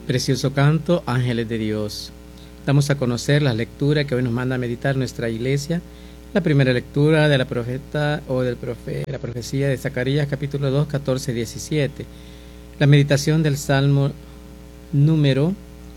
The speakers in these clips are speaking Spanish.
Precioso canto, ángeles de Dios. Damos a conocer la lectura que hoy nos manda a meditar nuestra iglesia. La primera lectura de la la profecía de Zacarías, capítulo 2, 14, 17. La meditación del Salmo número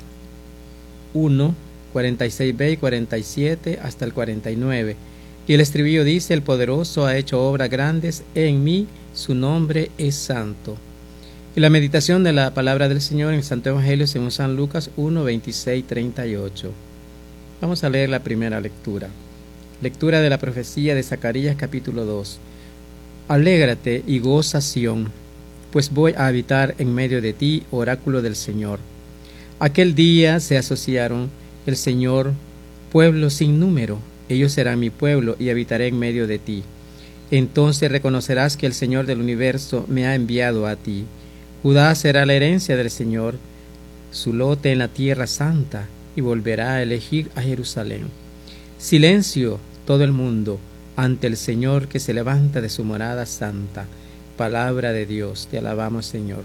1, 46b y 47 hasta el 49. Y el estribillo dice: el poderoso ha hecho obras grandes en mí, su nombre es santo. Y la meditación de la palabra del Señor en el Santo Evangelio según San Lucas 1, 26, 38. Vamos a leer la primera lectura. Lectura de la profecía de Zacarías capítulo 2. Alégrate y goza Sión, pues voy a habitar en medio de ti, oráculo del Señor. Aquel día se asociaron el Señor, pueblo sin número. Ellos serán mi pueblo y habitaré en medio de ti. Entonces reconocerás que el Señor del universo me ha enviado a ti. Judá será la herencia del Señor, su lote en la tierra santa, y volverá a elegir a Jerusalén. Silencio, todo el mundo, ante el Señor que se levanta de su morada santa. Palabra de Dios, te alabamos, Señor.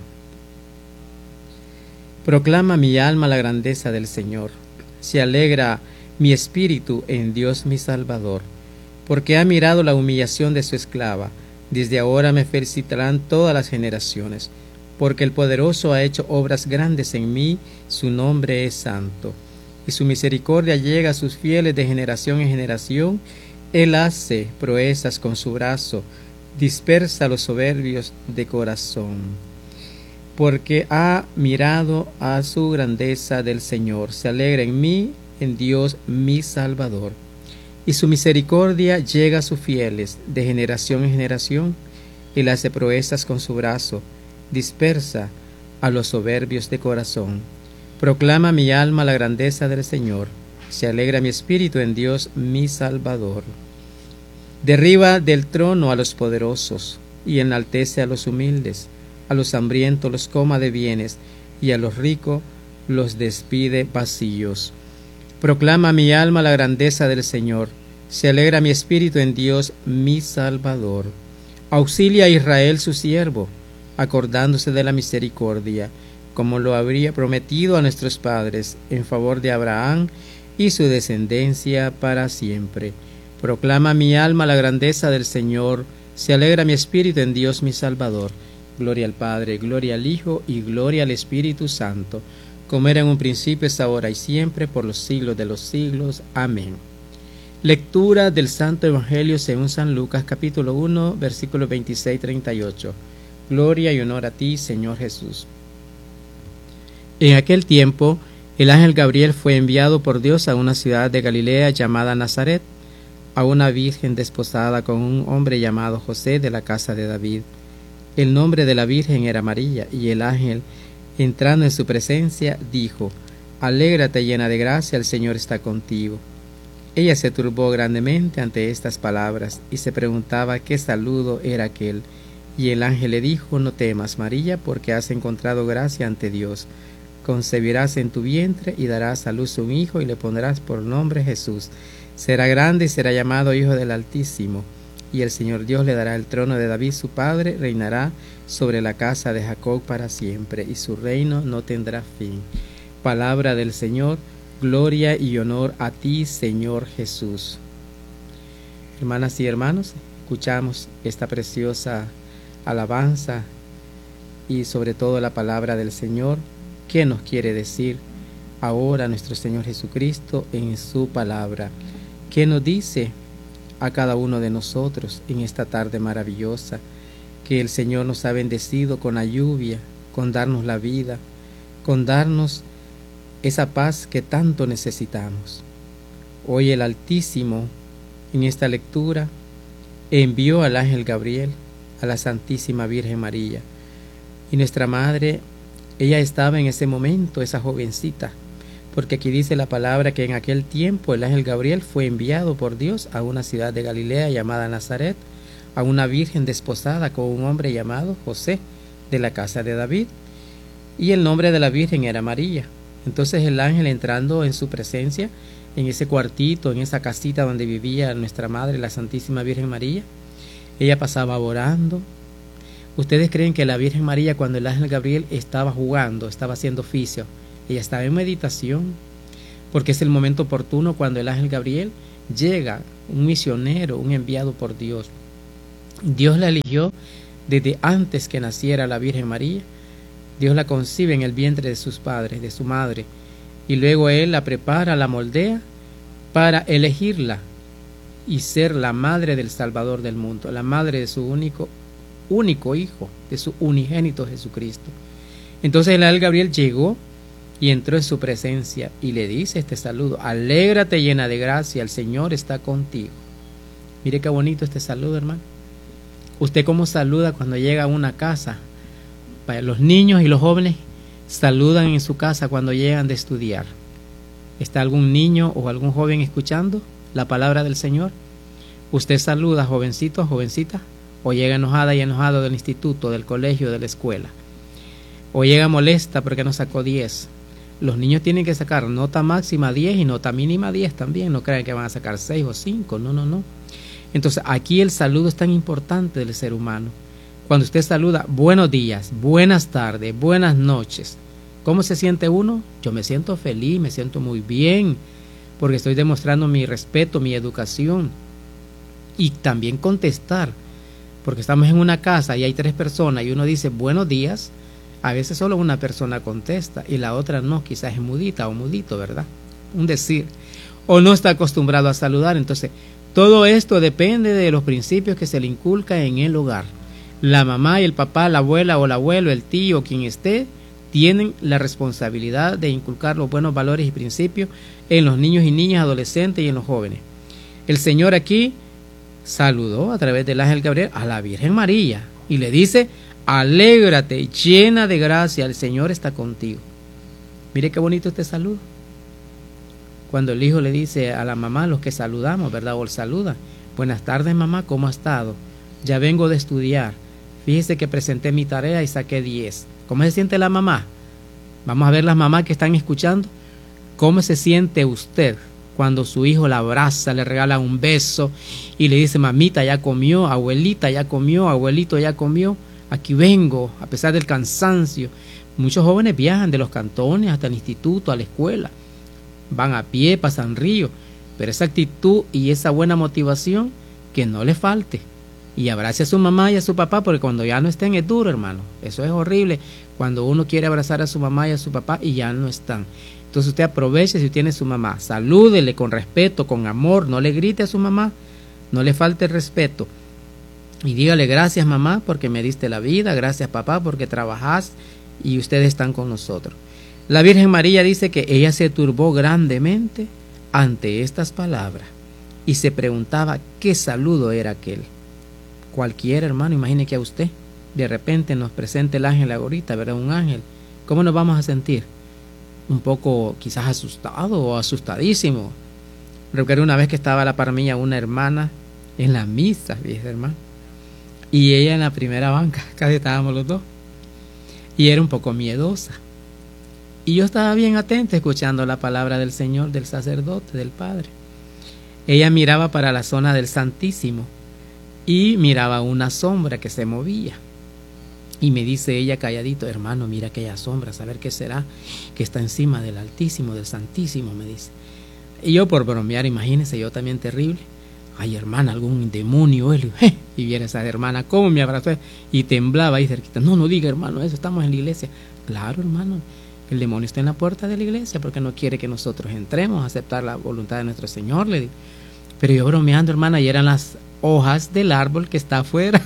Proclama mi alma la grandeza del Señor. Se alegra mi espíritu en Dios mi Salvador, porque ha mirado la humillación de su esclava. Desde ahora me felicitarán todas las generaciones, porque el poderoso ha hecho obras grandes en mí, su nombre es santo. Y su misericordia llega a sus fieles de generación en generación. Él hace proezas con su brazo, dispersa a los soberbios de corazón. Porque ha mirado a su grandeza del Señor, se alegra en mí, en Dios mi Salvador. Y su misericordia llega a sus fieles de generación en generación. Él hace proezas con su brazo, dispersa a los soberbios de corazón. Proclama mi alma la grandeza del Señor, se alegra mi espíritu en Dios mi Salvador. Derriba del trono a los poderosos y enaltece a los humildes. A los hambrientos los coma de bienes y a los ricos los despide vacíos. Proclama mi alma la grandeza del Señor, se alegra mi espíritu en Dios mi Salvador. Auxilia a Israel su siervo, acordándose de la misericordia, como lo habría prometido a nuestros padres, en favor de Abraham y su descendencia para siempre. Proclama mi alma la grandeza del Señor, se alegra mi espíritu en Dios mi Salvador. Gloria al Padre, gloria al Hijo y gloria al Espíritu Santo, como era en un principio, es ahora y siempre, por los siglos de los siglos. Amén. Lectura del Santo Evangelio según San Lucas, capítulo 1, versículos 26-38. Gloria y honor a ti, Señor Jesús. En aquel tiempo, el ángel Gabriel fue enviado por Dios a una ciudad de Galilea llamada Nazaret, a una virgen desposada con un hombre llamado José de la casa de David. El nombre de la virgen era María, y el ángel, entrando en su presencia, dijo: Alégrate llena de gracia, el Señor está contigo. Ella se turbó grandemente ante estas palabras, y se preguntaba qué saludo era aquel. Y el ángel le dijo: No temas, María, porque has encontrado gracia ante Dios. Concebirás en tu vientre y darás a luz un hijo, y le pondrás por nombre Jesús. Será grande y será llamado Hijo del Altísimo. Y el Señor Dios le dará el trono de David su padre, reinará sobre la casa de Jacob para siempre, y su reino no tendrá fin. Palabra del Señor, gloria y honor a ti, Señor Jesús. Hermanas y hermanos, escuchamos esta preciosa alabanza y sobre todo la palabra del Señor. ¿Qué nos quiere decir ahora nuestro Señor Jesucristo en su palabra? ¿Qué nos dice a cada uno de nosotros en esta tarde maravillosa que el Señor nos ha bendecido con la lluvia, con darnos la vida, con darnos esa paz que tanto necesitamos? Hoy el Altísimo, en esta lectura, envió al ángel Gabriel a la Santísima Virgen María, y nuestra Madre, ella estaba en ese momento, esa jovencita, porque aquí dice la palabra que en aquel tiempo el ángel Gabriel fue enviado por Dios a una ciudad de Galilea llamada Nazaret, a una virgen desposada con un hombre llamado José de la casa de David, y el nombre de la virgen era María. Entonces el ángel, entrando en su presencia, en ese cuartito, en esa casita donde vivía nuestra Madre, la Santísima Virgen María, ella pasaba orando. ¿Ustedes creen que la Virgen María, cuando el ángel Gabriel estaba jugando, estaba haciendo oficio, Ella estaba en meditación, porque es el momento oportuno cuando el ángel Gabriel llega, un misionero, un enviado por Dios. Dios la eligió desde antes que naciera la Virgen María. Dios la concibe en el vientre de sus padres, de su madre, y luego Él la prepara, la moldea para elegirla y ser la madre del Salvador del mundo, la madre de su único hijo, de su unigénito Jesucristo. Entonces el ángel Gabriel llegó y entró en su presencia y le dice este saludo: alégrate llena de gracia, el Señor está contigo. Mire qué bonito este saludo, hermano. ¿Usted cómo saluda cuando llega a una casa? Los niños y los jóvenes saludan en su casa cuando llegan de estudiar. ¿Está algún niño o algún joven escuchando la palabra del Señor? ¿Usted saluda, jovencito, jovencita? ¿O llega enojada y enojado del instituto, del colegio, de la escuela? ¿O llega molesta porque no sacó 10? Los niños tienen que sacar nota máxima 10 y nota mínima 10 también. No crean que van a sacar 6 o 5. No. Entonces aquí el saludo es tan importante del ser humano. Cuando usted saluda, buenos días, buenas tardes, buenas noches. ¿Cómo se siente uno? Yo me siento feliz, me siento muy bien, porque estoy demostrando mi respeto, mi educación. Y también contestar, porque estamos en una casa y hay 3 personas y uno dice buenos días. A veces solo una persona contesta y la otra no, quizás es mudita o mudito, ¿verdad? Un decir. O no está acostumbrado a saludar. Entonces, todo esto depende de los principios que se le inculca en el hogar. La mamá y el papá, la abuela o el abuelo, el tío, quien esté, tienen la responsabilidad de inculcar los buenos valores y principios en los niños y niñas, adolescentes y en los jóvenes. El Señor aquí saludó a través del ángel Gabriel a la Virgen María y le dice: alégrate, llena de gracia, el Señor está contigo. Mire qué bonito este saludo. Cuando el hijo le dice a la mamá, los que saludamos, ¿verdad? O el saluda: buenas tardes, mamá, ¿cómo ha estado? Ya vengo de estudiar. Fíjese que presenté mi tarea y saqué 10. ¿Cómo se siente la mamá? Vamos a ver las mamás que están escuchando. ¿Cómo se siente usted cuando su hijo la abraza, le regala un beso y le dice: mamita ya comió, abuelita ya comió, abuelito ya comió? Aquí vengo, a pesar del cansancio. Muchos jóvenes viajan de los cantones hasta el instituto, a la escuela. Van a pie, pasan río. Pero esa actitud y esa buena motivación, que no le falte. Y abrace a su mamá y a su papá, porque cuando ya no estén es duro, hermano. Eso es horrible, cuando uno quiere abrazar a su mamá y a su papá y ya no están. Entonces usted aproveche si tiene su mamá. Salúdele con respeto, con amor. No le grite a su mamá. No le falte el respeto. Y dígale: gracias, mamá, porque me diste la vida. Gracias, papá, porque trabajás y ustedes están con nosotros. La Virgen María dice que ella se turbó grandemente ante estas palabras y se preguntaba qué saludo era aquel. Cualquiera, hermano, imagine que a usted de repente nos presente el ángel ahorita, ¿verdad? Un ángel. ¿Cómo nos vamos a sentir? Un poco quizás asustado o asustadísimo. Recuerdo una vez que estaba a la par mía una hermana en la misa, ¿viste, hermano? Y ella en la primera banca, casi estábamos los dos. Y era un poco miedosa. Y yo estaba bien atenta escuchando la palabra del Señor, del sacerdote, del Padre. Ella miraba para la zona del Santísimo y miraba una sombra que se movía. Y me dice ella calladito: hermano, mira aquella sombra, saber qué será, que está encima del Altísimo, del Santísimo, me dice. Y yo por bromear, imagínense, yo también terrible: ay, hermana, algún demonio. Y viene esa hermana, cómo me abrazó y temblaba ahí cerquita. No diga, hermano, eso, estamos en la iglesia. Claro, hermano, el demonio está en la puerta de la iglesia porque no quiere que nosotros entremos a aceptar la voluntad de nuestro Señor, le digo. Pero yo bromeando, hermana, y eran las hojas del árbol que está afuera.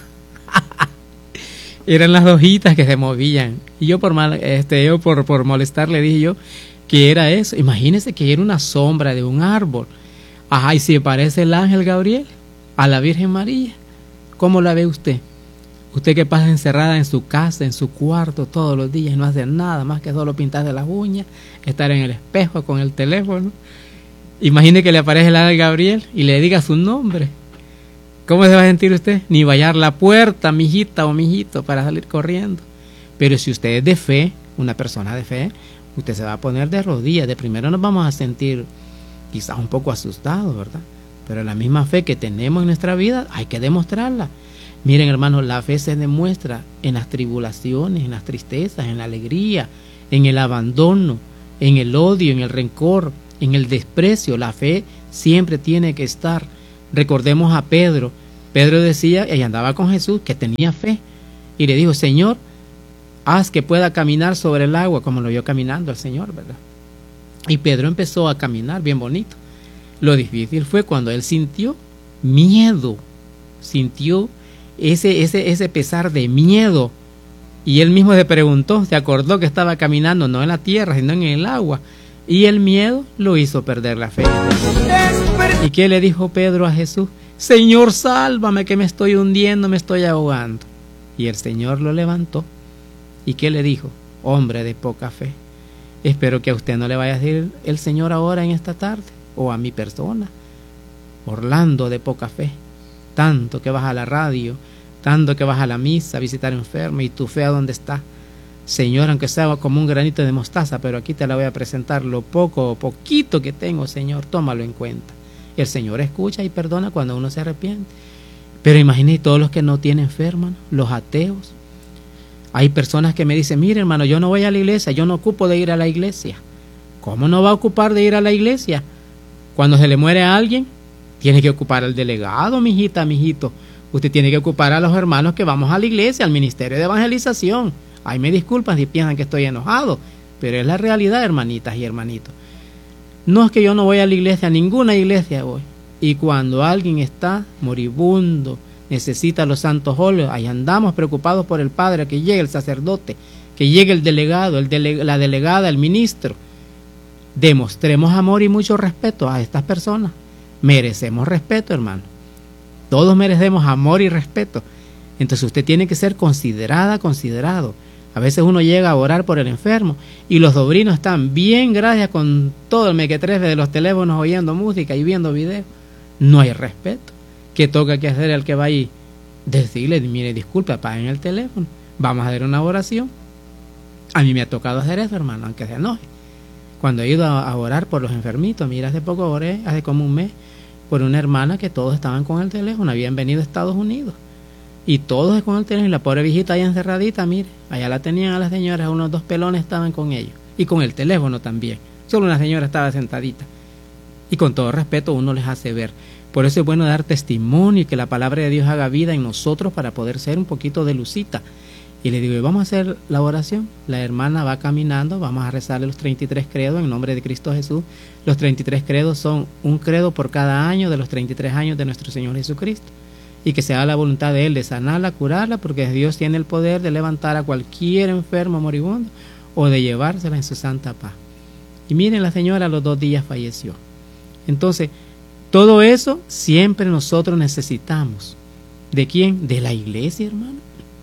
Eran las hojitas que se movían. Y yo por molestar le dije yo que era eso. Imagínese que era una sombra de un árbol. Ajá, y si parece el ángel Gabriel a la Virgen María, ¿cómo la ve usted? Usted que pasa encerrada en su casa, en su cuarto todos los días y no hace nada más que solo pintarse las uñas, estar en el espejo con el teléfono. Imagine que le aparece el ángel Gabriel y le diga su nombre. ¿Cómo se va a sentir usted? Ni vallar la puerta, mijita o mijito, para salir corriendo. Pero si usted es de fe, una persona de fe, usted se va a poner de rodillas. De primero nos vamos a sentir quizás un poco asustados, ¿verdad? Pero la misma fe que tenemos en nuestra vida hay que demostrarla. Miren, hermanos, la fe se demuestra en las tribulaciones, en las tristezas, en la alegría, en el abandono, en el odio, en el rencor, en el desprecio. La fe siempre tiene que estar. Recordemos a Pedro. Pedro decía, y andaba con Jesús, que tenía fe. Y le dijo, Señor, haz que pueda caminar sobre el agua, como lo vio caminando el Señor, ¿verdad? Y Pedro empezó a caminar bien bonito. Lo difícil fue cuando él sintió miedo, sintió ese pesar de miedo. Y él mismo se preguntó, se acordó que estaba caminando no en la tierra, sino en el agua. Y el miedo lo hizo perder la fe. ¿Y qué le dijo Pedro a Jesús? Señor, sálvame, que me estoy hundiendo, me estoy ahogando. Y el Señor lo levantó. ¿Y qué le dijo? Hombre de poca fe. Espero que a usted no le vaya a decir el Señor ahora en esta tarde, o a mi persona. Orlando de poca fe. Tanto que vas a la radio, tanto que vas a la misa a visitar enfermos, y tu fe a dónde está. Señor, aunque sea como un granito de mostaza, pero aquí te la voy a presentar, lo poco o poquito que tengo, Señor, tómalo en cuenta. El Señor escucha y perdona cuando uno se arrepiente. Pero imagínate todos los que no tienen fe, hermano, los ateos. Hay personas que me dicen, mire hermano, yo no voy a la iglesia, yo no ocupo de ir a la iglesia. ¿Cómo no va a ocupar de ir a la iglesia? Cuando se le muere a alguien, tiene que ocupar al delegado, mijita, mijito. Usted tiene que ocupar a los hermanos que vamos a la iglesia, al ministerio de evangelización. Ay, me disculpan si piensan que estoy enojado, pero es la realidad, hermanitas y hermanitos. No es que yo no voy a la iglesia, a ninguna iglesia voy. Y cuando alguien está moribundo, necesita los santos óleos, ahí andamos preocupados por el padre, que llegue el sacerdote, que llegue el delegado, la delegada, el ministro. Demostremos amor y mucho respeto a estas personas. Merecemos respeto, hermano. Todos merecemos amor y respeto. Entonces usted tiene que ser considerado. A veces uno llega a orar por el enfermo y los sobrinos están bien, gracias, con todo el mequetrefe de los teléfonos, oyendo música y viendo videos. No hay respeto. ¿Qué toca que hacer al que va ahí? Decirle, mire, disculpe, apaguen el teléfono, vamos a hacer una oración. A mí me ha tocado hacer eso, hermano, aunque se enoje. Cuando he ido a orar por los enfermitos, mira, hace poco oré, hace como un mes, por una hermana que todos estaban con el teléfono, habían venido a Estados Unidos. Y todos con el teléfono, y la pobre viejita ahí encerradita, mire, allá la tenían a las señoras, unos 2 pelones estaban con ellos, y con el teléfono también. Solo una señora estaba sentadita. Y con todo respeto uno les hace ver. Por eso es bueno dar testimonio y que la palabra de Dios haga vida en nosotros para poder ser un poquito de lucita. Y le digo, vamos a hacer la oración. La hermana va caminando, vamos a rezarle los 33 credos en nombre de Cristo Jesús. Los 33 credos son un credo por cada año de los 33 años de nuestro Señor Jesucristo. Y que sea la voluntad de Él de sanarla, curarla, porque Dios tiene el poder de levantar a cualquier enfermo moribundo o de llevársela en su santa paz. Y miren, la señora a los 2 días falleció. Entonces, todo eso siempre nosotros necesitamos. ¿De quién? De la iglesia, hermano.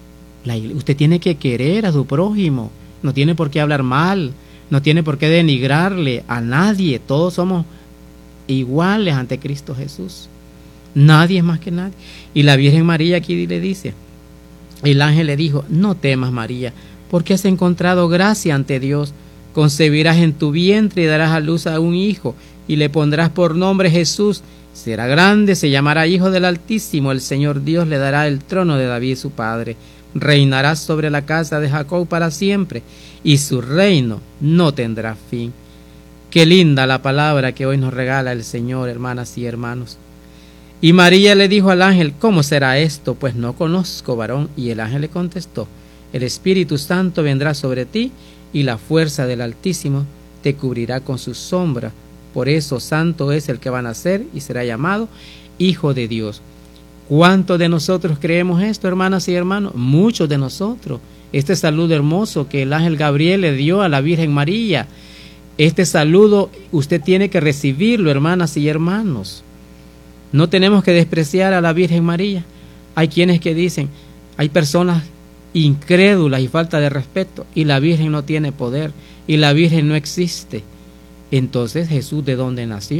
Usted tiene que querer a su prójimo. No tiene por qué hablar mal. No tiene por qué denigrarle a nadie. Todos somos iguales ante Cristo Jesús. Nadie es más que nadie. Y la Virgen María aquí le dice, el ángel le dijo, no temas, María, porque has encontrado gracia ante Dios. Concebirás en tu vientre y darás a luz a un hijo, y le pondrás por nombre Jesús. Será grande, se llamará Hijo del Altísimo. El Señor Dios le dará el trono de David su padre. Reinará sobre la casa de Jacob para siempre, y su reino no tendrá fin. Qué linda la palabra que hoy nos regala el Señor, hermanas y hermanos. Y María le dijo al ángel, ¿cómo será esto? Pues no conozco varón. Y el ángel le contestó, el Espíritu Santo vendrá sobre ti, y la fuerza del Altísimo te cubrirá con su sombra. Por eso santo es el que va a nacer y será llamado Hijo de Dios. ¿Cuántos de nosotros creemos esto, hermanas y hermanos? Muchos de nosotros. Este saludo hermoso que el ángel Gabriel le dio a la Virgen María, este saludo usted tiene que recibirlo, hermanas y hermanos. No tenemos que despreciar a la Virgen María. Hay quienes que dicen, hay personas incrédulas y falta de respeto, y la Virgen no tiene poder, y la Virgen no existe. Entonces, ¿Jesús de dónde nació?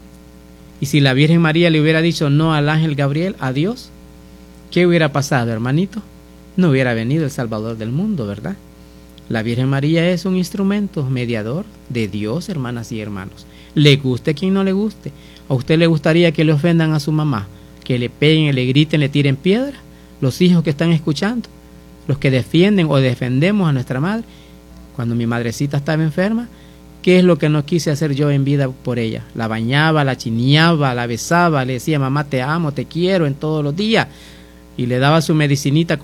Y si la Virgen María le hubiera dicho no al ángel Gabriel, a Dios, ¿qué hubiera pasado, hermanito? No hubiera venido el Salvador del mundo, ¿verdad? La Virgen María es un instrumento mediador de Dios, hermanas y hermanos. Le guste a quien no le guste. ¿A usted le gustaría que le ofendan a su mamá? Que le peguen, le griten, le tiren piedra. Los hijos que están escuchando, los que defienden o defendemos a nuestra madre. Cuando mi madrecita estaba enferma, ¿Qué es lo que no quise hacer yo en vida por ella? La bañaba, la chineaba, la besaba, le decía, mamá, te amo, te quiero en todos los días. Y le daba su medicinita